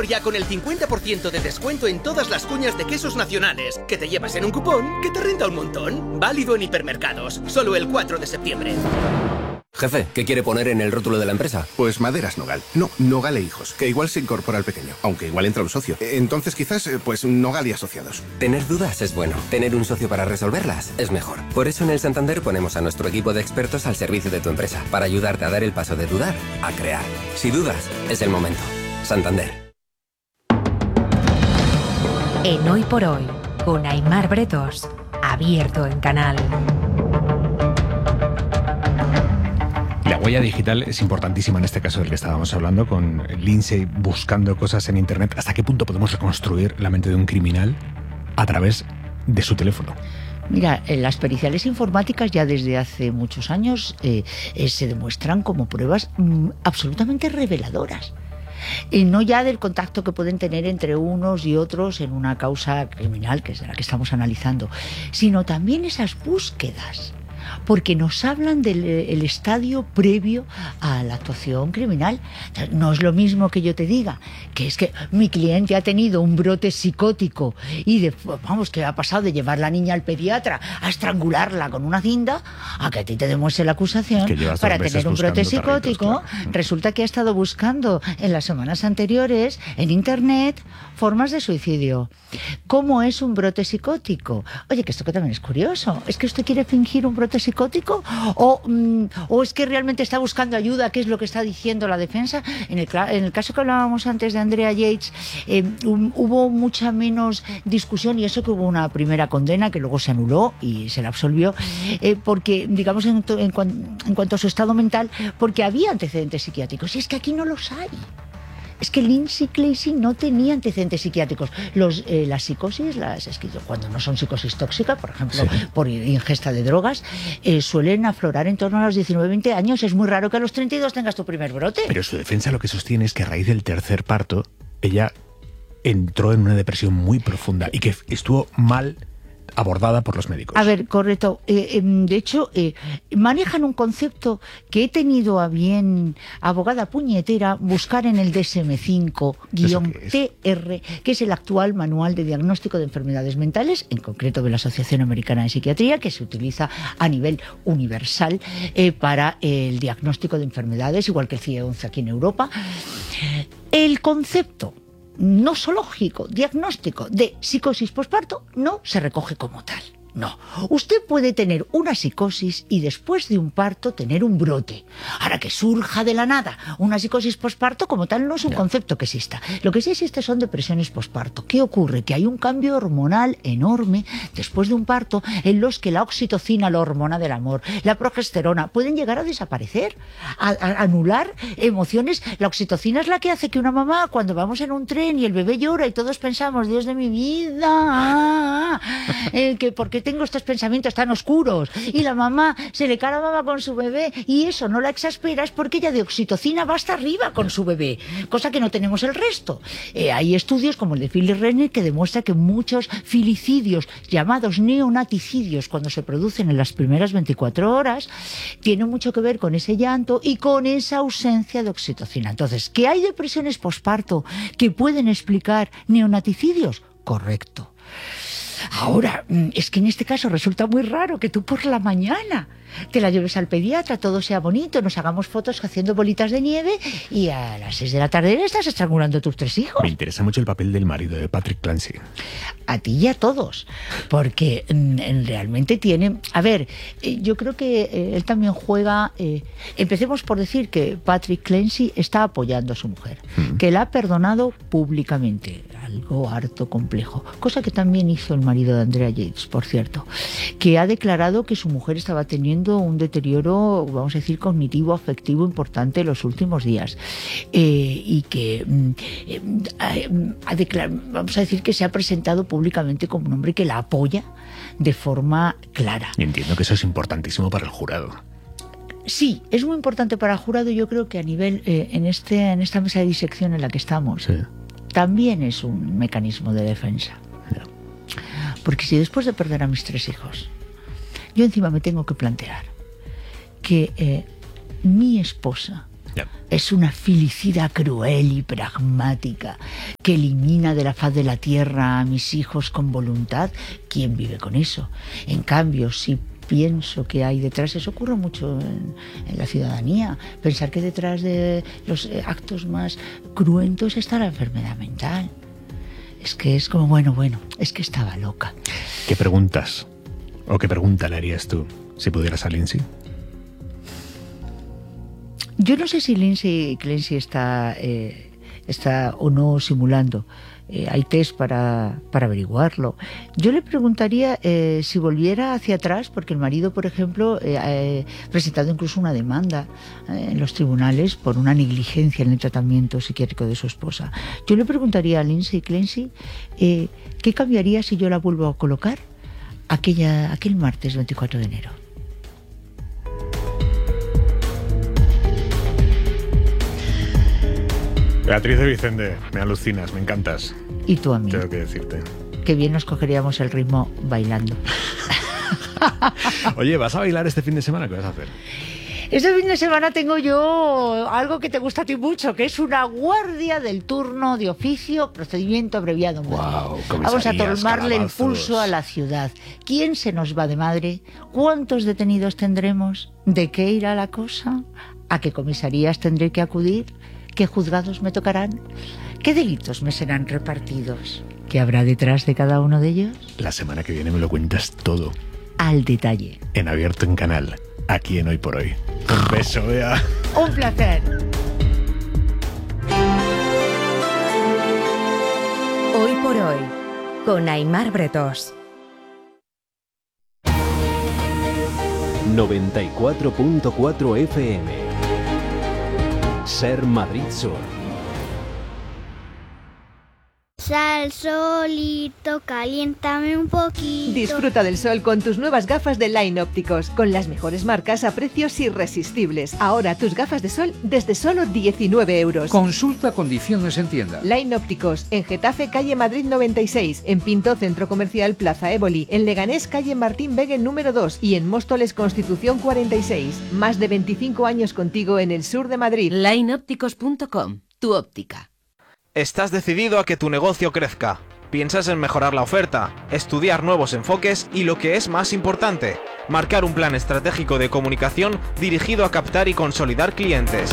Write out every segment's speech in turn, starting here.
Ahora ya con el 50% de descuento en todas las cuñas de quesos nacionales, que te llevas en un cupón que te renta un montón. Válido en hipermercados, solo el 4 de septiembre. Jefe, ¿qué quiere poner en el rótulo de la empresa? Pues Maderas Nogal. No, Nogal e Hijos, que igual se incorpora al pequeño, aunque igual entra un socio. Entonces quizás, pues Nogal y Asociados. Tener dudas es bueno. Tener un socio para resolverlas es mejor. Por eso en el Santander ponemos a nuestro equipo de expertos al servicio de tu empresa, para ayudarte a dar el paso de dudar a crear. Si dudas, es el momento. Santander. En Hoy por Hoy, con Aimar Bretos, abierto en Canal. La huella digital es importantísima en este caso del que estábamos hablando, con Lindsay buscando cosas en Internet. ¿Hasta qué punto podemos reconstruir la mente de un criminal a través de su teléfono? Mira, las periciales informáticas ya desde hace muchos años se demuestran como pruebas absolutamente reveladoras. Y no ya del contacto que pueden tener entre unos y otros en una causa criminal, que es de la que estamos analizando, sino también esas búsquedas, porque nos hablan del estadio previo a la actuación criminal. No es lo mismo que yo te diga que es que mi cliente ha tenido un brote psicótico y que ha pasado de llevar la niña al pediatra a estrangularla con una cinta, a que a ti te demuestre la acusación para tener un brote psicótico. Claro. Resulta que ha estado buscando en las semanas anteriores en Internet formas de suicidio. ¿Cómo es un brote psicótico? Oye, que esto que también es curioso. ¿Es que usted quiere fingir un brote psicótico? ¿O es que realmente está buscando ayuda? ¿Qué es lo que está diciendo la defensa? En el caso que hablábamos antes de Andrea Yates, hubo mucha menos discusión, y eso que hubo una primera condena que luego se anuló y se la absolvió, porque, digamos, en cuanto a su estado mental, porque había antecedentes psiquiátricos. Y es que aquí no los hay. Es que Lindsay Clacy no tenía antecedentes psiquiátricos. Las psicosis, cuando no son psicosis tóxicas, por ejemplo, por ingesta de drogas, suelen aflorar en torno a los 19-20 años. Es muy raro que a los 32 tengas tu primer brote. Pero su defensa lo que sostiene es que a raíz del tercer parto, ella entró en una depresión muy profunda y que estuvo mal abordada por los médicos. A ver, correcto. De hecho, manejan un concepto que he tenido a bien, abogada puñetera, buscar en el DSM-5-TR, que es el actual manual de diagnóstico de enfermedades mentales, en concreto de la Asociación Americana de Psiquiatría, que se utiliza a nivel universal para el diagnóstico de enfermedades, igual que el CIE-11 aquí en Europa. El concepto nosológico, diagnóstico de psicosis posparto no se recoge como tal. No, usted puede tener una psicosis y después de un parto tener un brote. Ahora, que surja de la nada una psicosis posparto como tal no es un concepto que exista. Lo que sí existe son depresiones posparto. ¿Qué ocurre? Que hay un cambio hormonal enorme después de un parto en los que la oxitocina, la hormona del amor, la progesterona pueden llegar a desaparecer, a anular emociones. La oxitocina es la que hace que una mamá, cuando vamos en un tren y el bebé llora y todos pensamos, Dios de mi vida, que ¿por qué tengo estos pensamientos tan oscuros? Y la mamá se le cara a mamá con su bebé, y eso no la exaspera, es porque ella de oxitocina va hasta arriba con su bebé, cosa que no tenemos el resto. Hay estudios como el de Philip Renner que demuestra que muchos filicidios, llamados neonaticidios, cuando se producen en las primeras 24 horas, tienen mucho que ver con ese llanto y con esa ausencia de oxitocina. Entonces, ¿que hay depresiones posparto que pueden explicar neonaticidios? Correcto. Ahora, es que en este caso resulta muy raro que tú por la mañana te la lleves al pediatra, todo sea bonito, nos hagamos fotos haciendo bolitas de nieve y a las 6 de la tarde estás estrangulando a tus 3 hijos. Me interesa mucho el papel del marido de Patrick Clancy. A ti y a todos, porque realmente tiene... A ver, yo creo que él también juega... empecemos por decir que Patrick Clancy está apoyando a su mujer, que la ha perdonado públicamente, algo harto complejo, cosa que también hizo el marido de Andrea Yates, por cierto, que ha declarado que su mujer estaba teniendo un deterioro, vamos a decir, cognitivo, afectivo importante en los últimos días, y que vamos a decir que se ha presentado públicamente como un hombre que la apoya de forma clara. Y entiendo que eso es importantísimo para el jurado. Sí, es muy importante para el jurado. Yo creo que a nivel, en esta mesa de disección en la que estamos, también es un mecanismo de defensa. Porque si después de perder a mis 3 hijos, yo encima me tengo que plantear que mi esposa Ya. Es una felicidad cruel y pragmática que elimina de la faz de la tierra a mis hijos con voluntad. ¿Quién vive con eso? En cambio, si pienso que hay detrás, eso ocurre mucho en la ciudadanía, pensar que detrás de los actos más cruentos está la enfermedad mental. Es que es como, bueno, es que estaba loca. ¿Qué preguntas o qué pregunta le harías tú si pudieras a Lindsay? Yo no sé si Lindsay Clancy está o no simulando. Hay test para averiguarlo. Yo le preguntaría si volviera hacia atrás, porque el marido, por ejemplo, ha presentado incluso una demanda en los tribunales por una negligencia en el tratamiento psiquiátrico de su esposa. Yo le preguntaría a Lindsay Clancy qué cambiaría si yo la vuelvo a colocar aquel martes 24 de enero. Beatriz de Vicente, me alucinas, me encantas. Y tú a mí. Tengo que decirte. Qué bien nos cogeríamos el ritmo bailando. Oye, ¿vas a bailar este fin de semana? ¿Qué vas a hacer? Este fin de semana tengo yo algo que te gusta a ti mucho, que es una guardia del turno de oficio, procedimiento abreviado. Wow, vamos a tomarle el pulso a la ciudad. ¿Quién se nos va de madre? ¿Cuántos detenidos tendremos? ¿De qué irá la cosa? ¿A qué comisarías tendré que acudir? ¿Qué juzgados me tocarán? ¿Qué delitos me serán repartidos? ¿Qué habrá detrás de cada uno de ellos? La semana que viene me lo cuentas todo. Al detalle. En Abierto en Canal, aquí en Hoy por Hoy. Un beso, Bea. Un placer. Hoy por Hoy, con Aimar Bretos. 94.4 FM. Ser Madrid Sur. Sal, solito, caliéntame un poquito. Disfruta del sol con tus nuevas gafas de Line Ópticos, con las mejores marcas a precios irresistibles. Ahora tus gafas de sol desde solo 19 euros. Consulta condiciones en tienda. Line Ópticos, en Getafe, calle Madrid 96, en Pinto, Centro Comercial Plaza Éboli, en Leganés, calle Martín Beguen número 2 y en Móstoles, Constitución 46. Más de 25 años contigo en el sur de Madrid. Lineopticos.com, tu óptica. Estás decidido a que tu negocio crezca. Piensas en mejorar la oferta, estudiar nuevos enfoques y, lo que es más importante, marcar un plan estratégico de comunicación dirigido a captar y consolidar clientes.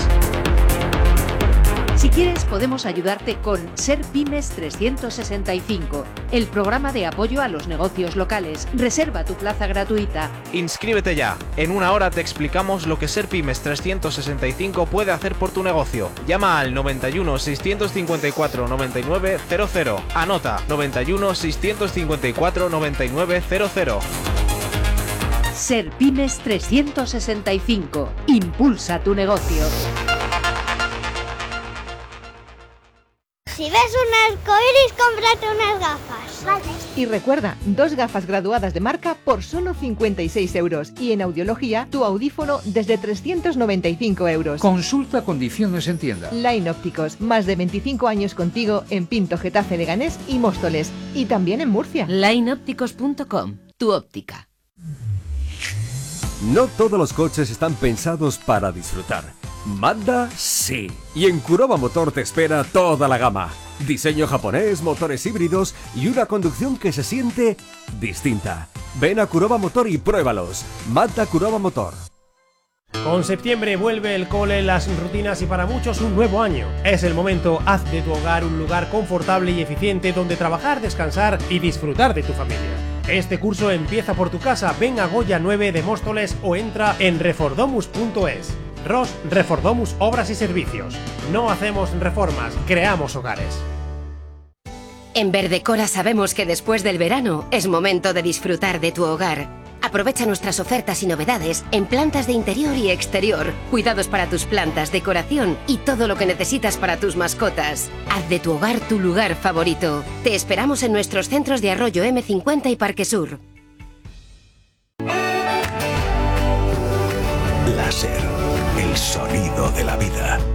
Si quieres, podemos ayudarte con Ser Pymes 365, el programa de apoyo a los negocios locales. Reserva tu plaza gratuita. Inscríbete ya. En una hora te explicamos lo que Ser Pymes 365 puede hacer por tu negocio. Llama al 91 654 99 00. Anota 91 654 99 00. Ser Pymes 365. Impulsa tu negocio. Si ves un arcoíris, cómprate unas gafas. Vale. Y recuerda, 2 gafas graduadas de marca por solo 56 euros. Y en audiología, tu audífono desde 395 euros. Consulta condiciones en tienda. Line Ópticos, más de 25 años contigo en Pinto, Getafe, Leganés y Móstoles. Y también en Murcia. Lineopticos.com, tu óptica. No todos los coches están pensados para disfrutar. Mazda sí. Y en Kuroba Motor te espera toda la gama. Diseño japonés, motores híbridos y una conducción que se siente distinta. Ven a Kuroba Motor y pruébalos. Mazda Kuroba Motor. Con septiembre vuelve el cole, las rutinas y para muchos un nuevo año. Es el momento, haz de tu hogar un lugar confortable y eficiente donde trabajar, descansar y disfrutar de tu familia. Este curso empieza por tu casa. Ven a Goya 9 de Móstoles o entra en refordomus.es. ROS Refordomus Obras y Servicios. No hacemos reformas, creamos hogares. En Verdecora sabemos que después del verano es momento de disfrutar de tu hogar. Aprovecha nuestras ofertas y novedades en plantas de interior y exterior, cuidados para tus plantas, decoración y todo lo que necesitas para tus mascotas. Haz de tu hogar tu lugar favorito. Te esperamos en nuestros centros de Arroyo M50 y Parque Sur. Láser, el sonido de la vida.